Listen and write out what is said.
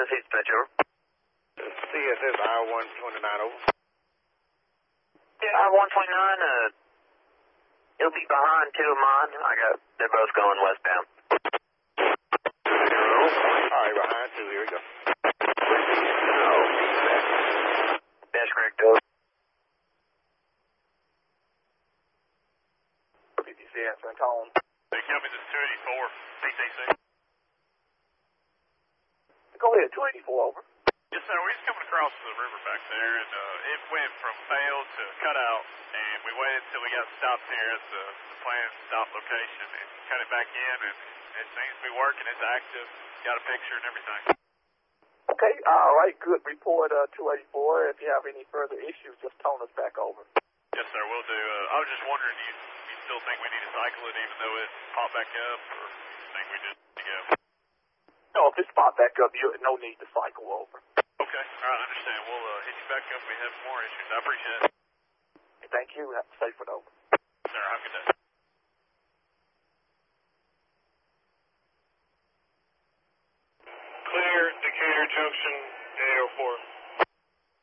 this is dispatch, over. CSS I-129, over. Yeah, I-129, it'll be behind two of mine. They're both going westbound. Alright, behind two, here we go. That's correct, over. PPCS, I'm calling. Hey, Kelvin, this is 284, PTC. Go ahead, 284, over. Yes, sir, we're just coming across the river back there, and it went from failed to cutout, and we waited until we got stopped here at the planned stop location and cut it back in, and it seems to be working. It's active. Got a picture and everything. Okay, alright, good report, 284. If you have any further issues, just tone us back over. Yes, sir, will do. I was just wondering, do you still think we need to cycle it even though it popped back up, or do you think we just need to go? No, if it's spot back up, you no need to cycle over. Okay, all right, I understand. We'll hit you back up if we have more issues. I appreciate it. Thank you. Have a safe one, over. Sir, have a good day. Clear, Decatur Junction, airport.